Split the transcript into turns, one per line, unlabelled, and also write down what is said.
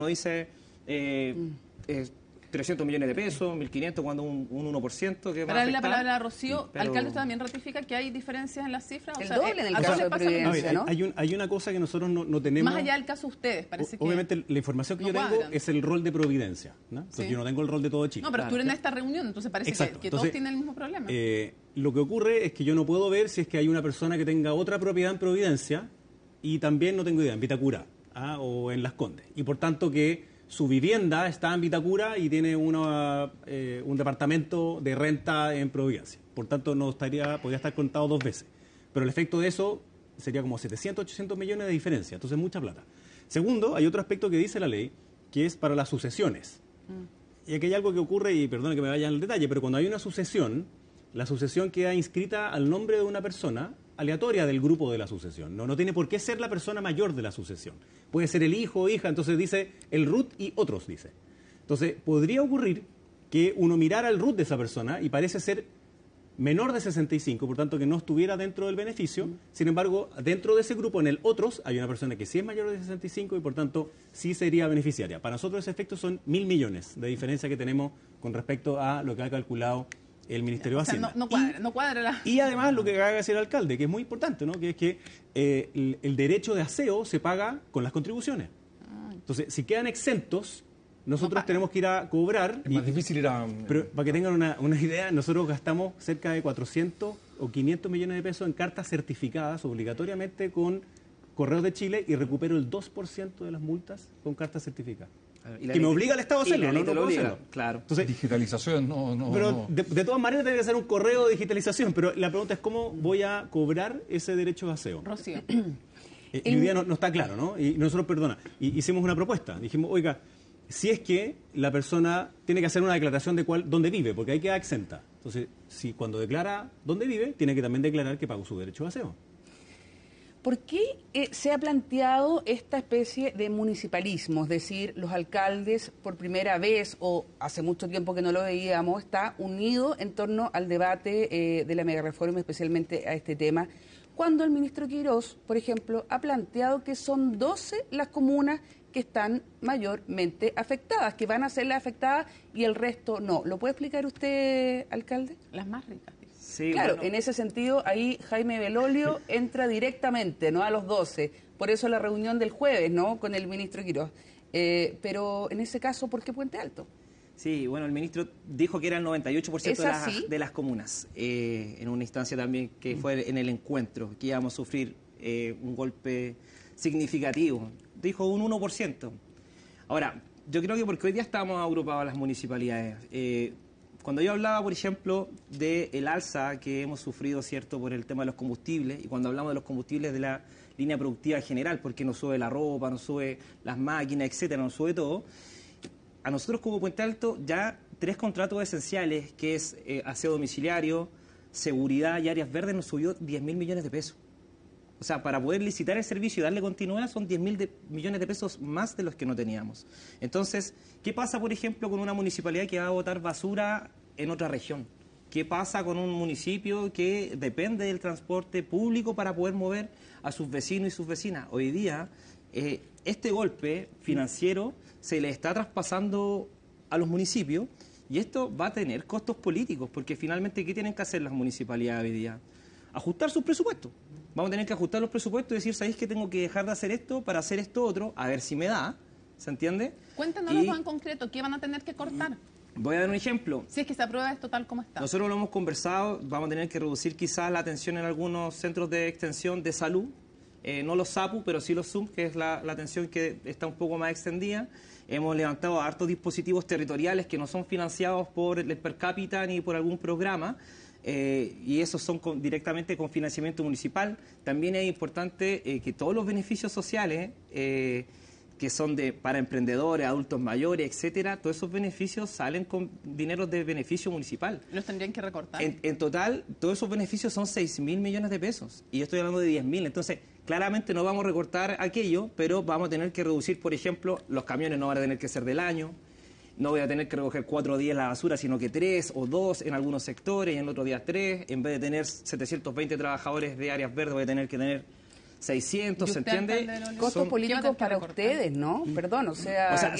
uno dice 300 millones de pesos, 1.500 cuando un 1%. Que
para darle la palabra a Rocío, pero... alcalde, ¿usted también ratifica que hay diferencias en las cifras?
El doble en el caso de Providencia, ¿no?
Hay una cosa que nosotros no tenemos...
Más allá del caso de ustedes, parece que...
Obviamente la información que yo tengo es el rol de Providencia, ¿no? Entonces yo no tengo el rol de todo Chile.
No, pero tú eres en esta reunión, entonces parece que todos tienen el mismo problema.
Lo que ocurre es que yo no puedo ver si es que hay una persona que tenga otra propiedad en Providencia y también no tengo idea, en Vitacura o en Las Condes. Y por tanto que su vivienda está en Vitacura y tiene un departamento de renta en Providencia. Por tanto, podría estar contado 2 veces. Pero el efecto de eso sería como 700, 800 millones de diferencia. Entonces, mucha plata. Segundo, hay otro aspecto que dice la ley, que es para las sucesiones. Y aquí hay algo que ocurre, y perdone que me vaya en el detalle, pero cuando hay una sucesión, la sucesión queda inscrita al nombre de una persona aleatoria del grupo de la sucesión. No tiene por qué ser la persona mayor de la sucesión. Puede ser el hijo o hija, entonces dice el root y otros, dice. Entonces, podría ocurrir que uno mirara el root de esa persona y parece ser menor de 65, por tanto que no estuviera dentro del beneficio. Sin embargo, dentro de ese grupo, en el otros, hay una persona que sí es mayor de 65 y por tanto sí sería beneficiaria. Para nosotros ese efecto son 1.000 millones de diferencia que tenemos con respecto a lo que ha calculado el Ministerio de Hacienda.
No cuadra.
Y además lo que acaba de decir el alcalde, que es muy importante, ¿no? Que es que el derecho de aseo se paga con las contribuciones. Entonces, si quedan exentos, nosotros tenemos que ir a cobrar.
Es más difícil ir a...
Pero para que tengan una idea, nosotros gastamos cerca de 400 o 500 millones de pesos en cartas certificadas obligatoriamente con Correos de Chile y recupero el 2% de las multas con cartas certificadas. Que me obliga al Estado a hacerlo, no puedo hacerlo.
Claro.
Entonces,
digitalización,
Pero de todas maneras tiene que ser un correo de digitalización, pero la pregunta es cómo voy a cobrar ese derecho de aseo.
Rocío.
Y hoy día no está claro, ¿no? Y nosotros, hicimos una propuesta. Dijimos, oiga, si es que la persona tiene que hacer una declaración de dónde vive, porque ahí queda exenta. Entonces, si cuando declara dónde vive, tiene que también declarar que pagó su derecho de aseo.
¿Por qué se ha planteado esta especie de municipalismo? Es decir, los alcaldes por primera vez, o hace mucho tiempo que no lo veíamos, está unido en torno al debate de la megareforma, especialmente a este tema, cuando el ministro Quirós, por ejemplo, ha planteado que son 12 las comunas que están mayormente afectadas, que van a ser las afectadas y el resto no. ¿Lo puede explicar usted, alcalde?
Las más ricas.
Sí,
claro,
bueno.
En ese sentido, ahí Jaime Belolio entra directamente, ¿no?, a los 12. Por eso la reunión del jueves, ¿no?, con el ministro Quirós. Pero en ese caso, ¿por qué Puente Alto?
Sí, bueno, el ministro dijo que era el 98% de las comunas, en una instancia también que fue en el encuentro, que íbamos a sufrir un golpe significativo. Dijo un 1%. Ahora, yo creo que porque hoy día estamos agrupados las municipalidades. Cuando yo hablaba, por ejemplo, del alza que hemos sufrido, ¿cierto?, por el tema de los combustibles, y cuando hablamos de los combustibles de la línea productiva general, porque nos sube la ropa, nos sube las máquinas, etcétera, nos sube todo, a nosotros como Puente Alto ya 3 contratos esenciales, que es aseo domiciliario, seguridad y áreas verdes, nos subió 10.000 millones de pesos. O sea, para poder licitar el servicio y darle continuidad son 10.000 millones de pesos más de los que no teníamos. Entonces, ¿qué pasa, por ejemplo, con una municipalidad que va a botar basura en otra región? ¿Qué pasa con un municipio que depende del transporte público para poder mover a sus vecinos y sus vecinas? Hoy día, este golpe financiero se le está traspasando a los municipios y esto va a tener costos políticos, porque finalmente, ¿qué tienen que hacer las municipalidades hoy día? Ajustar sus presupuestos. Vamos a tener que ajustar los presupuestos y decir, ¿sabéis que tengo que dejar de hacer esto para hacer esto otro? A ver si me da, ¿se entiende?
Cuéntanos en concreto, ¿qué van a tener que cortar?
Voy a dar un ejemplo.
Si es que se aprueba esto tal como está.
Nosotros lo hemos conversado, vamos a tener que reducir quizás la atención en algunos centros de extensión de salud, no los SAPU, pero sí los SUM, que es la atención que está un poco más extendida. Hemos levantado hartos dispositivos territoriales que no son financiados por el per cápita ni por algún programa, y esos son directamente con financiamiento municipal. También es importante que todos los beneficios sociales que son para emprendedores, adultos mayores, etcétera, todos esos beneficios salen con dinero de beneficio municipal.
¿Los tendrían que recortar?
En total, todos esos beneficios son 6.000 millones de pesos y yo estoy hablando de 10.000. Entonces, claramente no vamos a recortar aquello, pero vamos a tener que reducir, por ejemplo, los camiones no van a tener que ser del año. No voy a tener que recoger 4 días la basura, sino que 3 o 2 en algunos sectores y en otros días 3. En vez de tener 720 trabajadores de áreas verdes, voy a tener que tener 600, ¿se entiende?
Costos políticos para ustedes, ¿no? Perdón, o sea